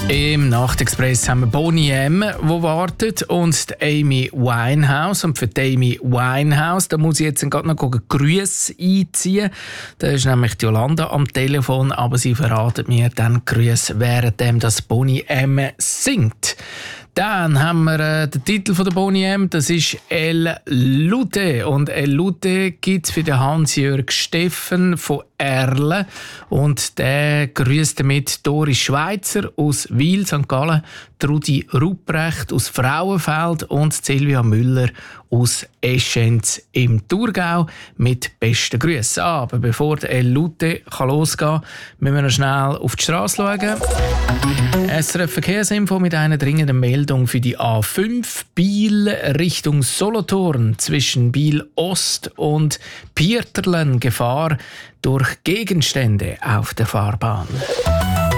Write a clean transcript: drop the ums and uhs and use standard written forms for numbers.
Im Nachtexpress haben wir Boney M, die wartet, und die Amy Winehouse. Und für die Amy Winehouse, da muss ich jetzt gerade noch Grüße einziehen. Da ist nämlich die Jolanda am Telefon, aber sie verratet mir dann Grüße, währenddem das Boney M singt. Dann haben wir den Titel von der Boney M, das ist El Lute. Und El Lute gibt es für den Hans-Jörg Steffen von Erlen. Und der grüßt damit Doris Schweizer aus Wil, St. Gallen, Trudi Rupprecht aus Frauenfeld und Silvia Müller aus Eschenz im Thurgau mit besten Grüßen. Aber bevor der El Lute losgehen kann, müssen wir noch schnell auf die Straße schauen. SRF Verkehrsinfo mit einer dringenden Meldung für die A5 Biel Richtung Solothurn zwischen Biel Ost und Pierterlen. Gefahr durch Gegenstände auf der Fahrbahn.